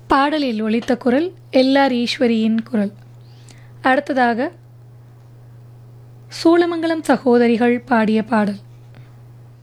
பாடலில் ஒலித்த குரல் எல்ஆர் ஈஸ்வரியின் குரல். அடுத்ததாக சூளமங்கலம் சகோதரிகள் பாடிய பாடல்.